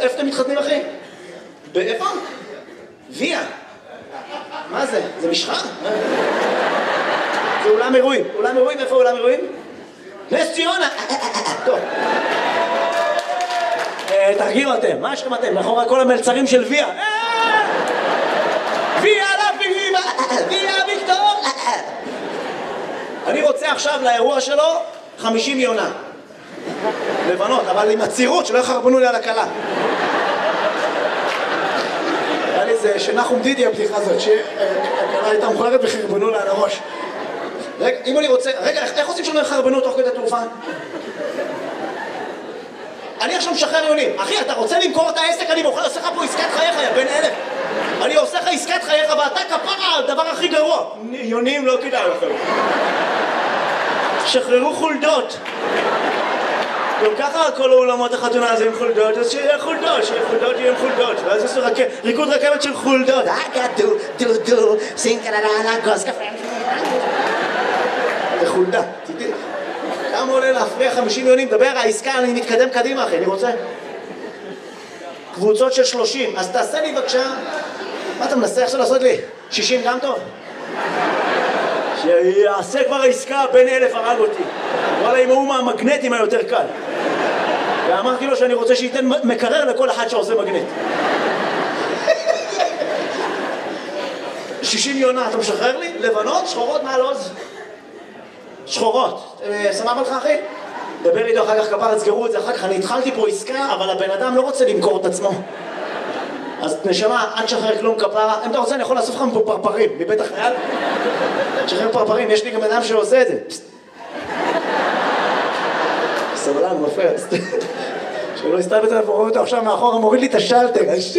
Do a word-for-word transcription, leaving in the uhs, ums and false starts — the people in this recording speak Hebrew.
איפה אתם מתחתנים, אחי? באיפה? ויה. מה זה? זה משחה? זה אולם אירועים. אולם אירועים? איפה אולם אירועים? נס ציונה. טוב. תרגיעו אתם. מה יש לכם אתם? מאחורי כל המלצרים של ויה. ויה לפיבה! ויה ויקטור! אני רוצה עכשיו לאירוע שלו חמישים יונה. לבנות, אבל עם הצירות שלא יחרבנו לי על הקלה. היה לי זה שנחום דידי הבדיחה הזאת, שהקלה הייתה מוכרת וחרבנו לה על הראש. רגע, אם אני רוצה... רגע, איך עושים שלא יחרבנו תוך כדי תעופה? אני עכשיו משחרר יונים. אחי, אתה רוצה למכור את העסק? אני מוכר, עושה לך פה עסקת חייך, יא בן אלף. אני עושה לך עסקת חייך ואתה כפרה, הדבר הכי גרוע. יונים לא כדאי לכם. שחררו חולדות. גם ככה כל האולמות החתונה הזה עם חולדות, אז שיהיה חולדות, שיהיה חולדות, יהיה עם חולדות. ואז יש ריקוד רכבת של חולדות. דו, דו, דו, סינקללה, גוס קפה. זה חולדה. כמה עולה להפריע חמישים יונים? דבר, העסקה, אני מתקדם קדימה, אחי, אני רוצה. קבוצות של שלושים, אז תעשה לי בבקשה. מה אתה מנסה עכשיו לעשות לי? שישים גם טוב? שיעשה כבר העסקה, בין אלף הרג אותי. וואלה, אם הוא מהמגנטים היותר קל. ואמרתי לו שאני רוצה שייתן מקרר לכל אחד שעושה מגנט. שישים יונה, אתה משחרר לי? לבנות, שחורות מעל עוז? שחורות. סבבה לך, אחי? דבר איתו אחר כך, כפר, תסגרו את זה אחר כך. אני התחלתי פה עסקה, אבל הבן אדם לא רוצה למכור את עצמו. אז נשמה, אל תשחרר כלום, כפרה. אם אתה רוצה, אני יכול לאסוף לך פה פרפרים, מבית החייל. תשחרר פרפרים, יש לי גם אדם שעושה את זה. סבלן, מפריע. שלא הסתלבט עליו, רואה אותו עכשיו מאחורה, מוריד לי את השלטר.